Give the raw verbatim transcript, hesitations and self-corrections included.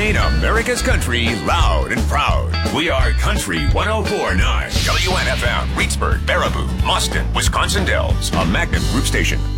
playing America's country loud and proud. We are Country one oh four point nine. W N F M, Reedsburg, Baraboo, Austin, Wisconsin Dells, a Magnum Group station.